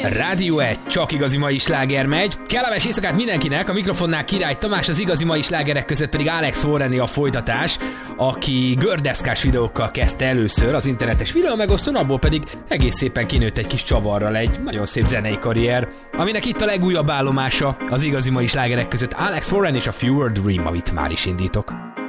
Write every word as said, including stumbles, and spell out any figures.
Rádió egy, csak igazi mai sláger megy. Kellemes éjszakát mindenkinek, a mikrofonnál Király Tamás, az igazi mai slágerek között pedig Alex Warren a folytatás, aki gördeszkás videókkal kezdte először az internetes videó megosztón, abból pedig egész szépen kinőtt egy kis csavarral egy nagyon szép zenei karrier, aminek itt a legújabb állomása az igazi mai slágerek között Alex Warren és a Fewer Dream, amit már is indítok.